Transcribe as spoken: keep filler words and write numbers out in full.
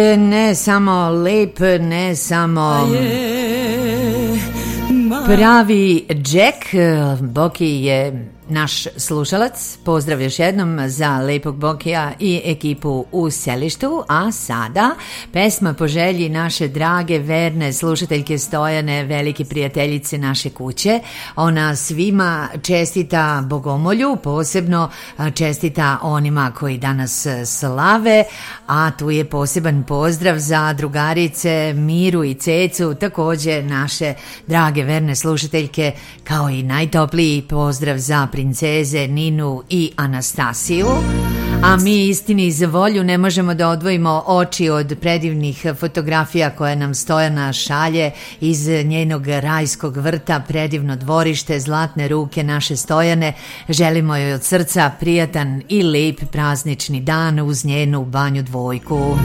Ne samo lep, ne samo pravi Jack. Boki je naš slušalac. Pozdrav još jednom za lepog Bokija i ekipu u Selištu. A sada pesma po želji naše drage, verne slušateljke Stojane, velike prijateljice naše kuće. Ona svima čestita Bogomolju, posebno čestita onima koji danas slave, a tu je poseban pozdrav za drugarice Miru i Cecu, također naše drage verne slušateljke, kao i najtopliji pozdrav za princeze Ninu i Anastasiju. A mi istini za volju ne možemo da odvojimo oči od predivnih fotografija koje nam Stojana šalje iz njenog rajskog vrta, predivno dvorište, zlatne ruke naše Stojane. Želimo joj od srca prijatan i lep praznični dan uz njenu banju dvojku.